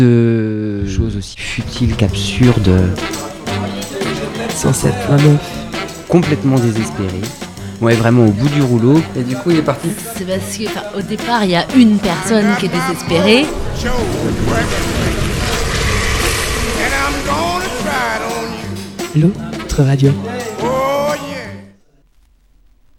de choses aussi futiles qu'absurdes, censées être plein neuf, complètement désespéré. Ouais, vraiment au bout du rouleau. Et du coup, il est parti. C'est parce que, au départ, il y a une personne qui est désespérée. L'autre radio.